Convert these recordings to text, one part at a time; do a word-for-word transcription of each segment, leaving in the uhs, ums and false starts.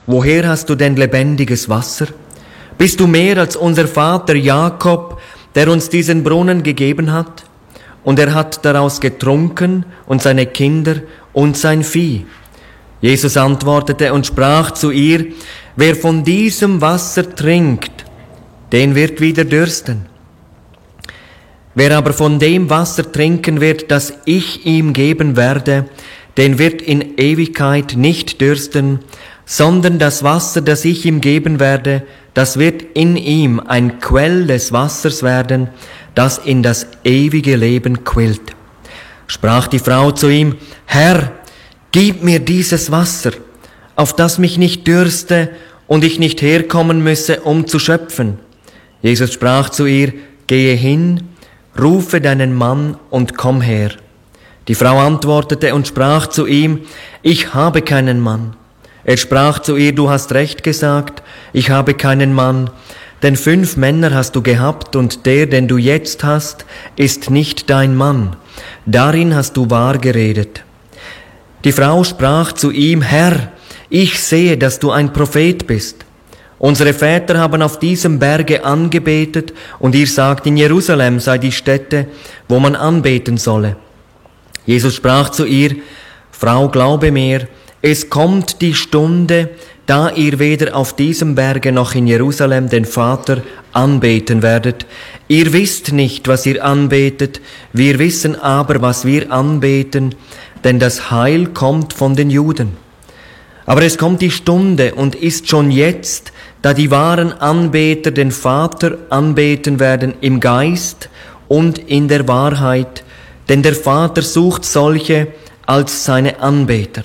woher hast du denn lebendiges Wasser? Bist du mehr als unser Vater Jakob, der uns diesen Brunnen gegeben hat? Und er hat daraus getrunken und seine Kinder und sein Vieh. Jesus antwortete und sprach zu ihr, wer von diesem Wasser trinkt, den wird wieder dürsten. Wer aber von dem Wasser trinken wird, das ich ihm geben werde, den wird in Ewigkeit nicht dürsten, sondern das Wasser, das ich ihm geben werde, das wird in ihm ein Quell des Wassers werden, das in das ewige Leben quillt. Sprach die Frau zu ihm, Herr, gib mir dieses Wasser, auf das mich nicht dürste und ich nicht herkommen müsse, um zu schöpfen. Jesus sprach zu ihr, gehe hin, rufe deinen Mann und komm her. Die Frau antwortete und sprach zu ihm, ich habe keinen Mann. Er sprach zu ihr, du hast recht gesagt, ich habe keinen Mann, denn fünf Männer hast du gehabt und der, den du jetzt hast, ist nicht dein Mann. Darin hast du wahr geredet. Die Frau sprach zu ihm, Herr, ich sehe, dass du ein Prophet bist. Unsere Väter haben auf diesem Berge angebetet und ihr sagt, in Jerusalem sei die Stätte, wo man anbeten solle. Jesus sprach zu ihr, Frau, glaube mir, es kommt die Stunde, da ihr weder auf diesem Berge noch in Jerusalem den Vater anbeten werdet. Ihr wisst nicht, was ihr anbetet, wir wissen aber, was wir anbeten, denn das Heil kommt von den Juden. Aber es kommt die Stunde und ist schon jetzt, da die wahren Anbeter den Vater anbeten werden im Geist und in der Wahrheit, denn der Vater sucht solche als seine Anbeter.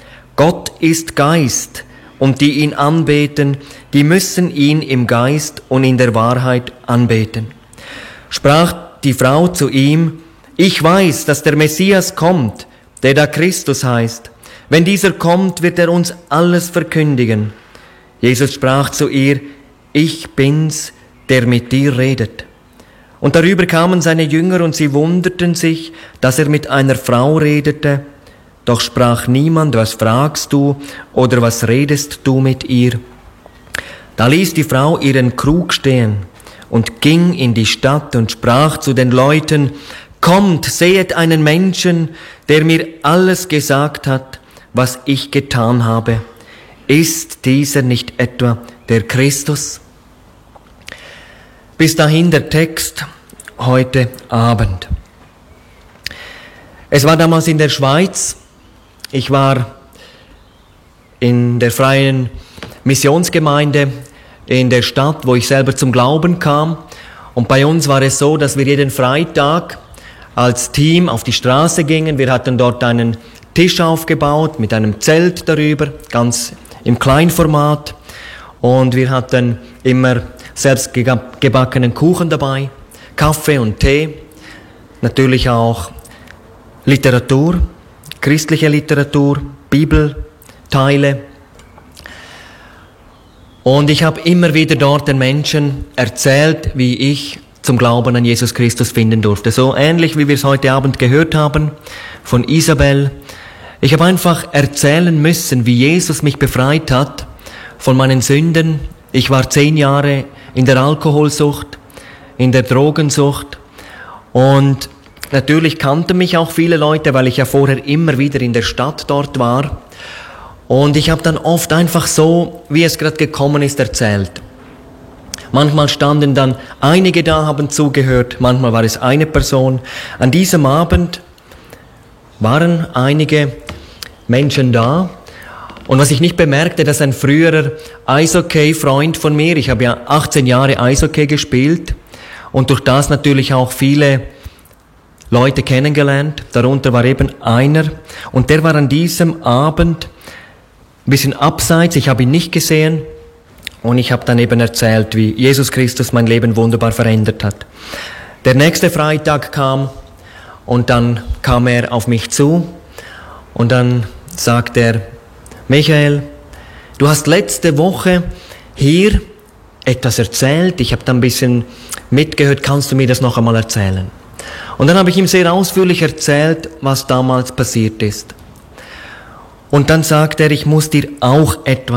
Gott ist Geist, und die ihn anbeten, die müssen ihn im Geist und in der Wahrheit anbeten. Sprach die Frau zu ihm, ich weiß, dass der Messias kommt, der da Christus heißt. Wenn dieser kommt, wird er uns alles verkündigen. Jesus sprach zu ihr, ich bin's, der mit dir redet. Und darüber kamen seine Jünger und sie wunderten sich, dass er mit einer Frau redete. Doch sprach niemand, was fragst du oder was redest du mit ihr? Da ließ die Frau ihren Krug stehen und ging in die Stadt und sprach zu den Leuten, kommt, sehet einen Menschen, der mir alles gesagt hat, was ich getan habe. Ist dieser nicht etwa der Christus? Bis dahin der Text heute Abend. Es war damals in der Schweiz. Ich war in der Freien Missionsgemeinde in der Stadt, wo ich selber zum Glauben kam. Und bei uns war es so, dass wir jeden Freitag als Team auf die Straße gingen. Wir hatten dort einen Tisch aufgebaut mit einem Zelt darüber, ganz im Kleinformat. Und wir hatten immer selbst gebackenen Kuchen dabei, Kaffee und Tee, natürlich auch Literatur, christliche Literatur, Bibelteile. Und ich habe immer wieder dort den Menschen erzählt, wie ich zum Glauben an Jesus Christus finden durfte. So ähnlich, wie wir es heute Abend gehört haben von Isabel. Ich habe einfach erzählen müssen, wie Jesus mich befreit hat von meinen Sünden. Ich war zehn Jahre in der Alkoholsucht, in der Drogensucht und natürlich kannten mich auch viele Leute, weil ich ja vorher immer wieder in der Stadt dort war. Und ich habe dann oft einfach so, wie es gerade gekommen ist, erzählt. Manchmal standen dann einige da, haben zugehört, manchmal war es eine Person. An diesem Abend waren einige Menschen da. Und was ich nicht bemerkte, dass ein früherer Eishockey-Freund von mir, ich habe ja achtzehn Jahre Eishockey gespielt und durch das natürlich auch viele Leute kennengelernt, darunter war eben einer und der war an diesem Abend ein bisschen abseits, ich habe ihn nicht gesehen und ich habe dann eben erzählt, wie Jesus Christus mein Leben wunderbar verändert hat. Der nächste Freitag kam und dann kam er auf mich zu und dann sagt er, Michael, du hast letzte Woche hier etwas erzählt, ich habe da ein bisschen mitgehört, kannst du mir das noch einmal erzählen? Und dann habe ich ihm sehr ausführlich erzählt, was damals passiert ist. Und dann sagt er, ich muss dir auch etwas